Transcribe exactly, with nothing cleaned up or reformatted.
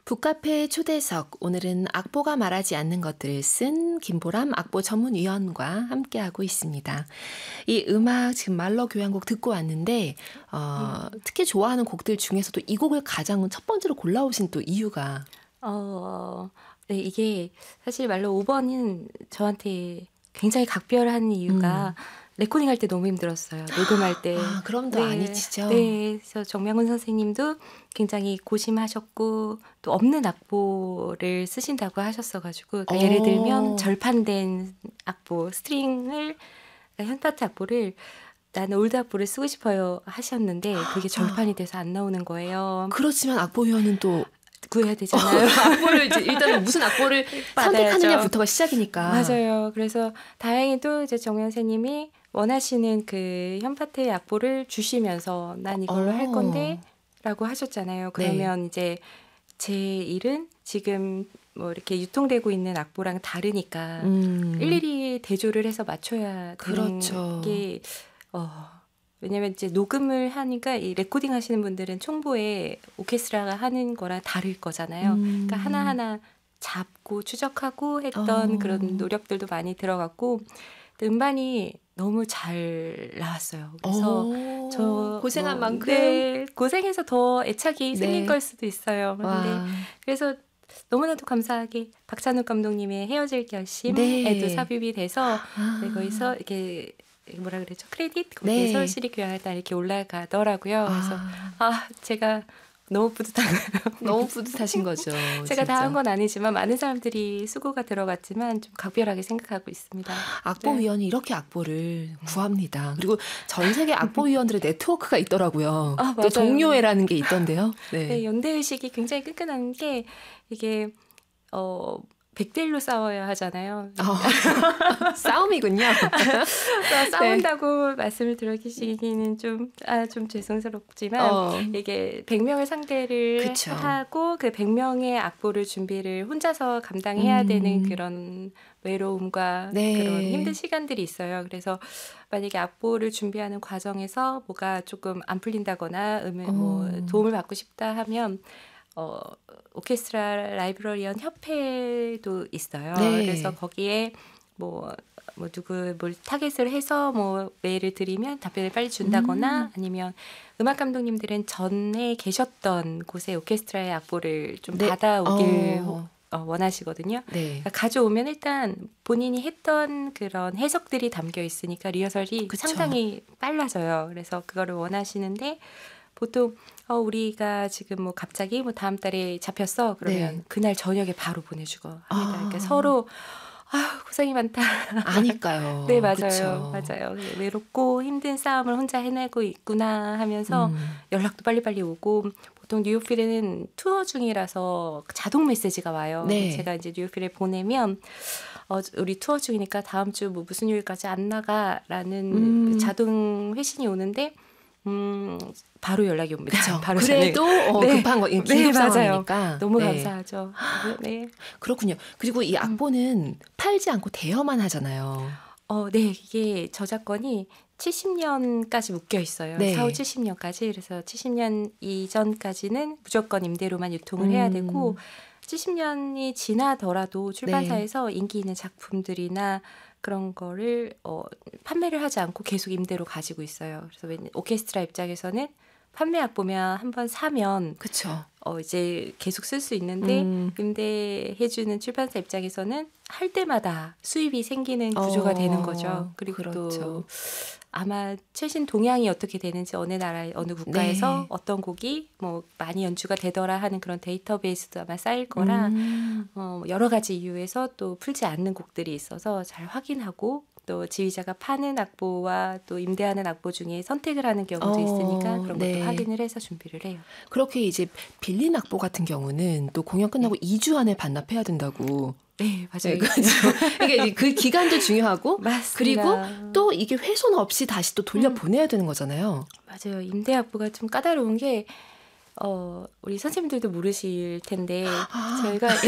북카페 초대석, 오늘은 악보가 말하지 않는 것들을 쓴 김보람 악보 전문위원과 함께하고 있습니다. 이 음악 지금 말러 교향곡 듣고 왔는데 어, 음. 특히 좋아하는 곡들 중에서도 이 곡을 가장 첫 번째로 골라오신 또 이유가? 어, 네, 이게 사실 말러 오 번은 저한테 굉장히 각별한 이유가 음. 레코딩할 때 너무 힘들었어요. 녹음할 때. 아, 그럼 더 네, 아니치죠. 네, 그래서 정명훈 선생님도 굉장히 고심하셨고 또 없는 악보를 쓰신다고 하셨어가지고 그러니까 예를 들면 절판된 악보, 스트링을 그러니까 현파트 악보를 나는 올드 악보를 쓰고 싶어요 하셨는데 그게 절판이 돼서 안 나오는 거예요. 그렇지만 악보위원은 또 구해야 되잖아요. 악보를 이제 일단은 무슨 악보를 선택하느냐부터가 시작이니까. 맞아요. 그래서 다행히도 이제 정 선생님이 원하시는 그 현파트의 악보를 주시면서 난 이걸로 어. 할 건데 라고 하셨잖아요. 그러면 네. 이제 제 일은 지금 뭐 이렇게 유통되고 있는 악보랑 다르니까 음. 일일이 대조를 해서 맞춰야 되는 그렇죠. 게 어, 왜냐면 이제 녹음을 하니까 이 레코딩 하시는 분들은 총보에 오케스트라가 하는 거랑 다를 거잖아요. 음. 그러니까 하나하나 잡고 추적하고 했던 어. 그런 노력들도 많이 들어갔고 음반이 너무 잘 나왔어요. 그래서 오, 저 고생한 뭐, 만큼 네, 고생해서 더 애착이 네. 생긴 걸 수도 있어요. 그런데 그래서 너무나도 감사하게 박찬욱 감독님의 헤어질 결심에도 네. 삽입이 돼서 아. 거기서 이렇게 뭐라 그랬죠? 크레딧 거기에 네. 서울시립 교향악단 이렇게 올라가더라고요. 그래서 아, 아 제가 너무 뿌듯한 거예요. 너무 뿌듯하신 거죠. 제가 다 한 건 아니지만 많은 사람들이 수고가 들어갔지만 좀 각별하게 생각하고 있습니다. 악보위원이 네. 이렇게 악보를 구합니다. 그리고 전 세계 악보위원들의 네트워크가 있더라고요. 아, 또 동료회라는 게 있던데요. 네. 네, 연대의식이 굉장히 끈끈한 게 이게 어. 백 대 일로 싸워야 하잖아요. 어. 싸움이군요. 싸운다고 네. 말씀을 드리기는 좀, 아, 좀 죄송스럽지만 어. 이게 백 명을 상대를 그쵸. 하고 그 백 명의 악보를 준비를 혼자서 감당해야 음. 되는 그런 외로움과 네. 그런 힘든 시간들이 있어요. 그래서 만약에 악보를 준비하는 과정에서 뭐가 조금 안 풀린다거나 음, 어. 뭐 도움을 받고 싶다 하면 어, 오케스트라 라이브러리언 협회도 있어요. 네. 그래서 거기에 뭐, 뭐 누구 뭘 타겟을 해서 뭐 메일을 드리면 답변을 빨리 준다거나 음. 아니면 음악 감독님들은 전에 계셨던 곳에 오케스트라의 악보를 좀 네. 받아오길 어. 어, 원하시거든요. 네. 그러니까 가져오면 일단 본인이 했던 그런 해석들이 담겨 있으니까 리허설이 그쵸. 상당히 빨라져요. 그래서 그거를 원하시는데 보통 어, 우리가 지금 뭐 갑자기 뭐 다음 달에 잡혔어 그러면 네. 그날 저녁에 바로 보내주고 합니다. 아. 그러니까 서로 아 고생이 많다. 아니까요. 네 맞아요, 그쵸. 맞아요. 외롭고 힘든 싸움을 혼자 해내고 있구나 하면서 음. 연락도 빨리빨리 오고 보통 뉴욕필에는 투어 중이라서 자동 메시지가 와요. 네. 제가 이제 뉴욕필에 보내면 어, 우리 투어 중이니까 다음 주 뭐 무슨 요일까지 안 나가라는 음. 자동 회신이 오는데. 음, 바로 연락이 옵니다. 그쵸. 바로 그래도 어, 네. 급한 거, 기급 네, 상황이니까. 너무 네. 감사하죠. 네. 그렇군요. 그리고 이 악보는 음. 팔지 않고 대여만 하잖아요. 어, 네. 이게 저작권이 칠십 년까지 묶여 있어요. 네. 사후 칠십 년까지. 그래서 칠십 년 이전까지는 무조건 임대로만 유통을 음. 해야 되고 칠십 년이 지나더라도 출판사에서 네. 인기 있는 작품들이나 그런 거를 어, 판매를 하지 않고 계속 임대로 가지고 있어요. 그래서 오케스트라 입장에서는 판매 악보면 한번 사면 그쵸. 어, 이제 계속 쓸 수 있는데 음. 임대해주는 출판사 입장에서는 할 때마다 수입이 생기는 구조가 어, 되는 거죠. 그리고 그렇죠. 또 아마 최신 동향이 어떻게 되는지 어느 나라 어느 국가에서 네. 어떤 곡이 뭐 많이 연주가 되더라 하는 그런 데이터베이스도 아마 쌓일 거라 음. 어, 여러 가지 이유에서 또 풀지 않는 곡들이 있어서 잘 확인하고 또 지휘자가 파는 악보와 또 임대하는 악보 중에 선택을 하는 경우도 어, 있으니까 그런 것도 네. 확인을 해서 준비를 해요. 그렇게 이제 빌린 악보 같은 경우는 또 공연 끝나고 네. 이 주 안에 반납해야 된다고. 네, 맞아요. 네, 그렇죠. 이게 그 기간도 중요하고 맞습니다. 그리고 또 이게 훼손 없이 다시 또 돌려 음. 보내야 되는 거잖아요. 맞아요. 임대 악보가 좀 까다로운 게 어, 우리 선생님들도 모르실 텐데 아, 저희가